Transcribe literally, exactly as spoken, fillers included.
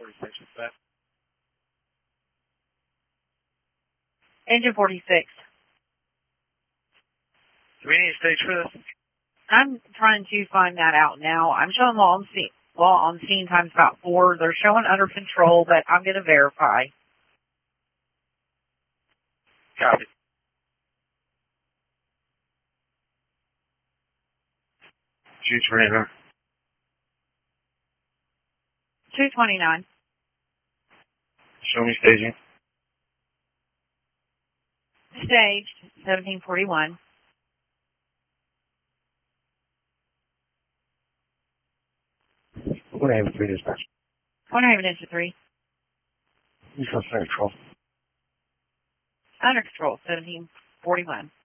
forty-six, what's that? Engine forty-six. Do we need a stage for this? I'm trying to find that out now. I'm showing law on scene, law on scene times about four. They're showing under control, but I'm going to verify. Copy. Choose for name. two twenty-nine. Show me staging. Staged, seventeen forty-one. One Haven three dispatch. One Haven into three. You feel under control. Under control, seventeen forty-one.